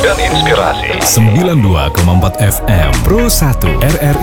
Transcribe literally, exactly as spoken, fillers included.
dan inspirasi. sembilan puluh dua koma empat F M Pro satu R R I